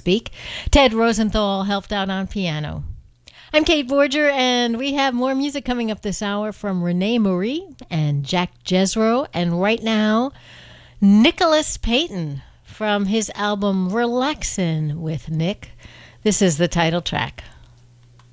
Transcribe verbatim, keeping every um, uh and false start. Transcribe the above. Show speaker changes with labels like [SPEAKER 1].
[SPEAKER 1] speak. Ted Rosenthal helped out on piano. I'm Kate Borger, and we have more music coming up this hour from Renee Marie and Jack Jesro. And right now, Nicholas Payton from his album Relaxin' with Nick. This is the title track.